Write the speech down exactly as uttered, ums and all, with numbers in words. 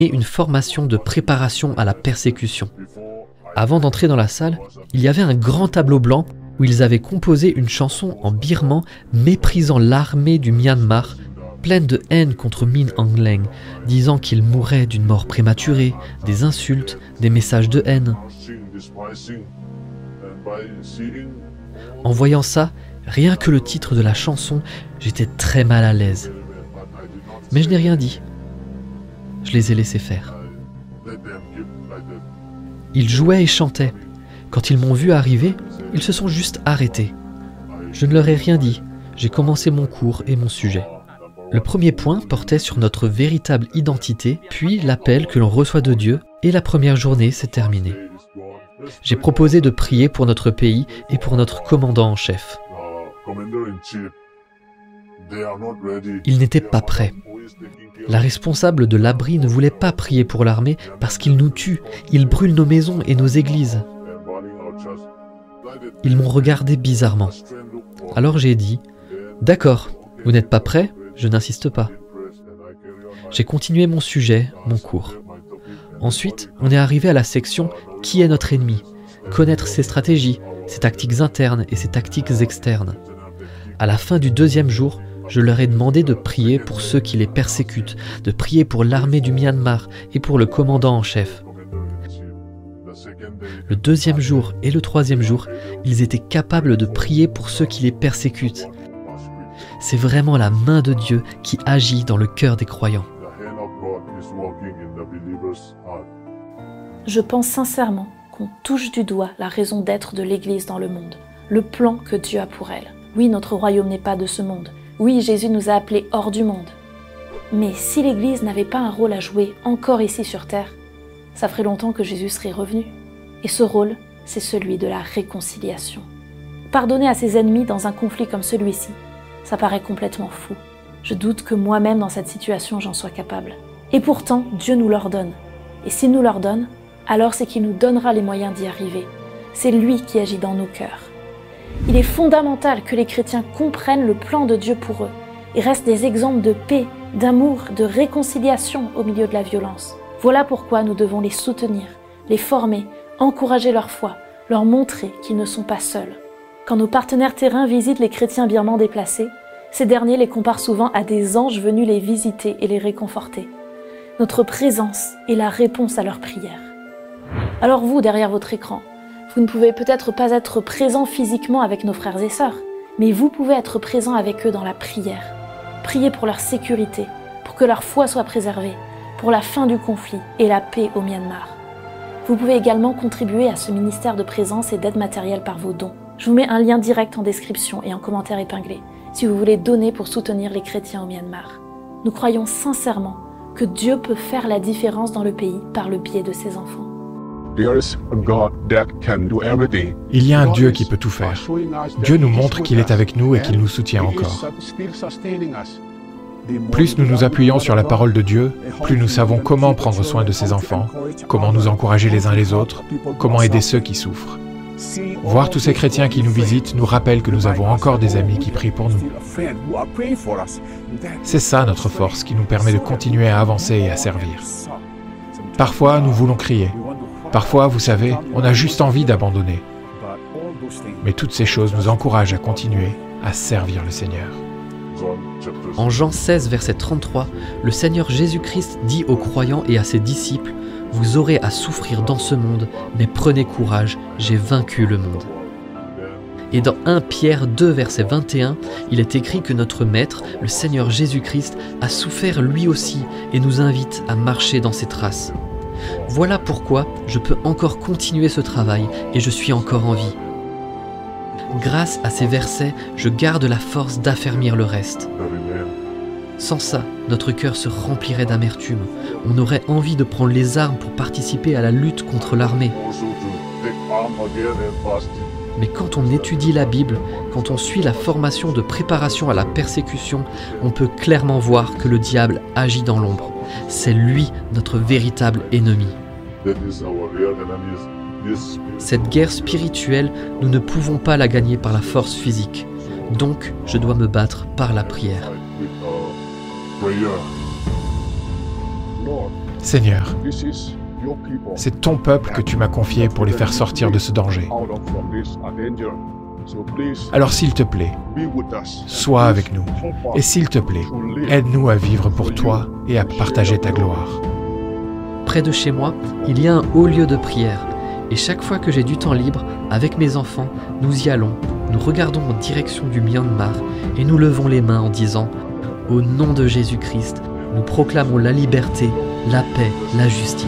une formation de préparation à la persécution. Avant d'entrer dans la salle, il y avait un grand tableau blanc où ils avaient composé une chanson en birman méprisant l'armée du Myanmar, pleine de haine contre Min Aung Hlaing, disant qu'il mourrait d'une mort prématurée, des insultes, des messages de haine. En voyant ça, rien que le titre de la chanson, j'étais très mal à l'aise. Mais je n'ai rien dit. Je les ai laissés faire. Ils jouaient et chantaient. Quand ils m'ont vu arriver, ils se sont juste arrêtés. Je ne leur ai rien dit. J'ai commencé mon cours et mon sujet. Le premier point portait sur notre véritable identité, puis l'appel que l'on reçoit de Dieu, et la première journée s'est terminée. J'ai proposé de prier pour notre pays et pour notre commandant en chef. Ils n'étaient pas prêts. La responsable de l'abri ne voulait pas prier pour l'armée parce qu'ils nous tuent, ils brûlent nos maisons et nos églises. Ils m'ont regardé bizarrement. Alors j'ai dit « D'accord, vous n'êtes pas prêts ? Je n'insiste pas. » J'ai continué mon sujet, mon cours. Ensuite, on est arrivé à la section « Qui est notre ennemi ?» Connaître ses stratégies, ses tactiques internes et ses tactiques externes. À la fin du deuxième jour, je leur ai demandé de prier pour ceux qui les persécutent, de prier pour l'armée du Myanmar et pour le commandant en chef. Le deuxième jour et le troisième jour, ils étaient capables de prier pour ceux qui les persécutent. C'est vraiment la main de Dieu qui agit dans le cœur des croyants. Je pense sincèrement qu'on touche du doigt la raison d'être de l'Église dans le monde, le plan que Dieu a pour elle. Oui, notre royaume n'est pas de ce monde. Oui, Jésus nous a appelés hors du monde. Mais si l'Église n'avait pas un rôle à jouer encore ici sur terre, ça ferait longtemps que Jésus serait revenu. Et ce rôle, c'est celui de la réconciliation. Pardonner à ses ennemis dans un conflit comme celui-ci, ça paraît complètement fou. Je doute que moi-même dans cette situation j'en sois capable. Et pourtant, Dieu nous l'ordonne. Et s'il nous l'ordonne, alors c'est qu'il nous donnera les moyens d'y arriver. C'est lui qui agit dans nos cœurs. Il est fondamental que les chrétiens comprennent le plan de Dieu pour eux et restent des exemples de paix, d'amour, de réconciliation au milieu de la violence. Voilà pourquoi nous devons les soutenir, les former, encourager leur foi, leur montrer qu'ils ne sont pas seuls. Quand nos partenaires terrains visitent les chrétiens birmans déplacés, ces derniers les comparent souvent à des anges venus les visiter et les réconforter. Notre présence est la réponse à leurs prières. Alors vous, derrière votre écran, vous ne pouvez peut-être pas être présent physiquement avec nos frères et sœurs, mais vous pouvez être présent avec eux dans la prière. Priez pour leur sécurité, pour que leur foi soit préservée, pour la fin du conflit et la paix au Myanmar. Vous pouvez également contribuer à ce ministère de présence et d'aide matérielle par vos dons. Je vous mets un lien direct en description et en commentaire épinglé si vous voulez donner pour soutenir les chrétiens au Myanmar. Nous croyons sincèrement que Dieu peut faire la différence dans le pays par le biais de ses enfants. Il y a un Dieu qui peut tout faire. Dieu nous montre qu'il est avec nous et qu'il nous soutient encore. Plus nous nous appuyons sur la parole de Dieu, plus nous savons comment prendre soin de ses enfants, comment nous encourager les uns les autres, comment aider ceux qui souffrent. Voir tous ces chrétiens qui nous visitent nous rappelle que nous avons encore des amis qui prient pour nous. C'est ça notre force qui nous permet de continuer à avancer et à servir. Parfois, nous voulons crier. Parfois, vous savez, on a juste envie d'abandonner. Mais toutes ces choses nous encouragent à continuer à servir le Seigneur. En Jean seize, verset trente-trois, le Seigneur Jésus-Christ dit aux croyants et à ses disciples « Vous aurez à souffrir dans ce monde, mais prenez courage, j'ai vaincu le monde. » Et dans premier Pierre deux, verset vingt et un, il est écrit que notre Maître, le Seigneur Jésus-Christ, a souffert lui aussi et nous invite à marcher dans ses traces. Voilà pourquoi je peux encore continuer ce travail et je suis encore en vie. Grâce à ces versets, je garde la force d'affermir le reste. Sans ça, notre cœur se remplirait d'amertume. On aurait envie de prendre les armes pour participer à la lutte contre l'armée. Mais quand on étudie la Bible, quand on suit la formation de préparation à la persécution, on peut clairement voir que le diable agit dans l'ombre. C'est lui notre véritable ennemi. Cette guerre spirituelle, nous ne pouvons pas la gagner par la force physique. Donc, je dois me battre par la prière. Seigneur, c'est ton peuple que tu m'as confié pour les faire sortir de ce danger. Alors s'il te plaît, sois avec nous. Et s'il te plaît, aide-nous à vivre pour toi et à partager ta gloire. Près de chez moi, il y a un haut lieu de prière. Et chaque fois que j'ai du temps libre, avec mes enfants, nous y allons, nous regardons en direction du Myanmar et nous levons les mains en disant « Au nom de Jésus-Christ, nous proclamons la liberté, la paix, la justice ».